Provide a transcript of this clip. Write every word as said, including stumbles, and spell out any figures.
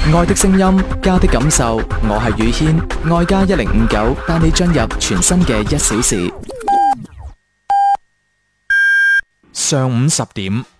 愛的聲音，家的感受，我係宇軒，愛家一零五九，帶你進入全新嘅一小時。 上午十點。